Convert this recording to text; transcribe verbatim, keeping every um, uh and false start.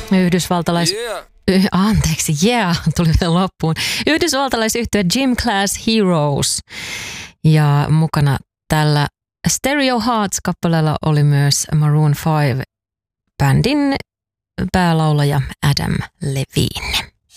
Yhdysvaltalais... Yeah. Y- anteeksi, yeah, tuli vielä loppuun. Yhdysvaltalaisyhtye Gym Class Heroes. Ja mukana tällä Stereo Hearts-kappaleella oli myös Maroon five bändin päälaulaja Adam Levine.